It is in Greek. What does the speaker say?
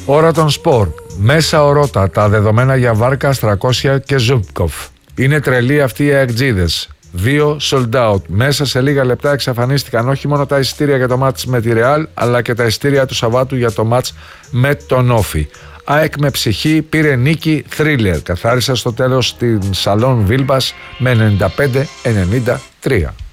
Ώρα των σπορ. Μέσα ο Ρώτα. Τα δεδομένα για Βάρκας, 300 και Ζούμπκοφ. Είναι τρελοί αυτοί οι αεκτζίδες. 2 sold out. Μέσα σε λίγα λεπτά εξαφανίστηκαν όχι μόνο τα εισιτήρια για το μάτς με τη Ρεάλ, αλλά και τα εισιτήρια του Σαββάτου για το μάτς με τον Όφι. ΑΕΚ με ψυχή πήρε νίκη θρίλερ. Καθάρισα στο τέλος την Σαλόν Βίλμπας με 95-93.